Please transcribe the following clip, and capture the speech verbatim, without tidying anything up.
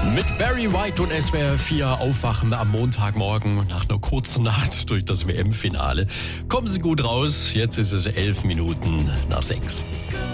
Mit Barry White und S W R vier Aufwachen am Montagmorgen nach einer kurzen Nacht durch das W M-Finale. Kommen Sie gut raus, jetzt ist es elf Minuten nach sechs.